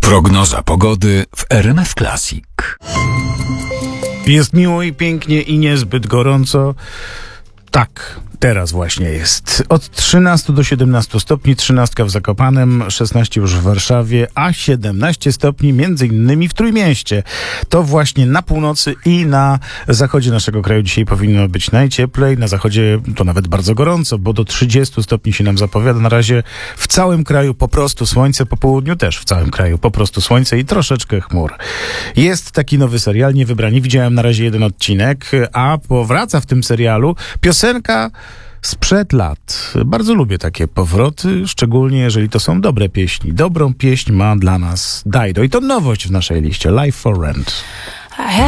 Prognoza pogody w RMF Classic. Jest miło i pięknie i niezbyt gorąco. Tak, teraz właśnie jest. Od 13 do 17 stopni, 13 w Zakopanem, 16 już w Warszawie, a 17 stopni między innymi w Trójmieście. To właśnie na północy i na zachodzie naszego kraju dzisiaj powinno być najcieplej. Na zachodzie to nawet bardzo gorąco, bo do 30 stopni się nam zapowiada. Na razie w całym kraju po prostu słońce, po południu też w całym kraju po prostu słońce i troszeczkę chmur. Jest taki nowy serial, Niewybrani. Widziałem na razie jeden odcinek, a powraca w tym serialu piosenka sprzed lat. Bardzo lubię takie powroty, szczególnie jeżeli to są dobre pieśni. Dobrą pieśń ma dla nas Dido i to nowość w naszej liście, Life for Rent.